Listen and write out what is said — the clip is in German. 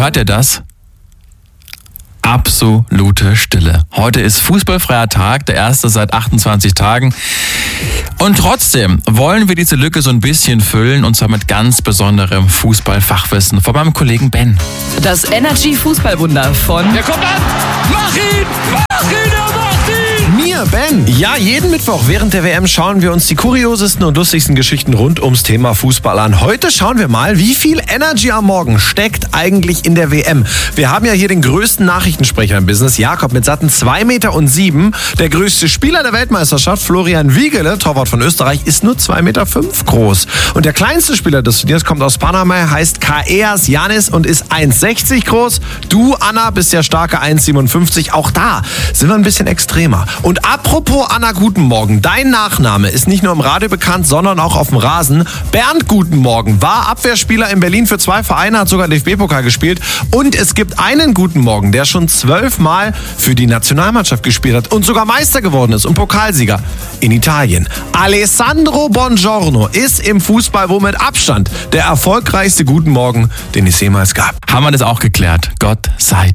hört ihr das? Absolute Stille. Heute ist fußballfreier Tag, der erste seit 28 Tagen. Und trotzdem wollen wir diese Lücke so ein bisschen füllen, und zwar mit ganz besonderem Fußballfachwissen von meinem Kollegen Ben. Das Energy Fußballwunder von... Der kommt an! Mach ihn! Mach ihn! Er macht ihn! Mir, Ben. Ja, jeden Mittwoch während der WM schauen wir uns die kuriosesten und lustigsten Geschichten rund ums Thema Fußball an. Heute schauen wir mal, wie viel Energy am Morgen steckt eigentlich in der WM. Wir haben ja hier den größten Nachrichtensprecher im Business, Jakob, mit satten 2,7 Meter. Der größte Spieler der Weltmeisterschaft, Florian Wiegele, Torwart von Österreich, ist nur 2,5 Meter groß. Und der kleinste Spieler des Turniers kommt aus Panama, heißt Kaeas Yanis und ist 1,60 groß. Du, Anna, bist ja starke 1,57. Auch da sind wir ein bisschen extremer. Und apropos Anna, guten Morgen. Dein Nachname ist nicht nur im Radio bekannt, sondern auch auf dem Rasen. Bernd, guten Morgen, war Abwehrspieler in Berlin für 2 Vereine, hat sogar DFB-Pokal gespielt. Und es gibt einen guten Morgen, der schon 12 Mal für die Nationalmannschaft gespielt hat und sogar Meister geworden ist und Pokalsieger in Italien. Alessandro Bongiorno ist im Fußball wohl mit Abstand der erfolgreichste Guten Morgen, den es jemals gab. Haben wir das auch geklärt? Gott sei